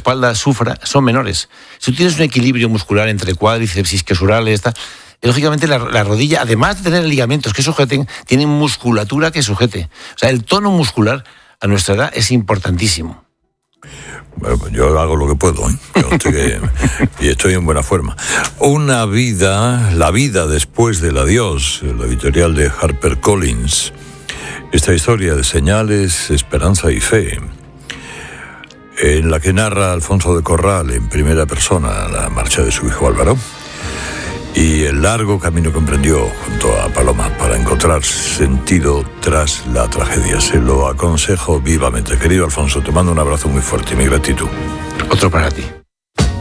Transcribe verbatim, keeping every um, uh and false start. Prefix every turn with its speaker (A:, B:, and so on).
A: espalda sufra son menores. Si tú tienes un equilibrio muscular entre cuádriceps, isquiosurales, tal, lógicamente la, la rodilla, además de tener ligamentos que sujeten, tiene musculatura que sujete. O sea, el tono muscular a nuestra edad es importantísimo.
B: Bueno, pues yo hago lo que puedo, ¿eh? que, y estoy en buena forma. Una vida, la vida después del adiós, la editorial de HarperCollins. Esta historia de señales, esperanza y fe, en la que narra Alfonso de Corral en primera persona la marcha de su hijo Álvaro y el largo camino que emprendió junto a Paloma para encontrar sentido tras la tragedia. Se lo aconsejo vivamente. Querido Alfonso, te mando un abrazo muy fuerte y mi gratitud.
A: Otro para ti.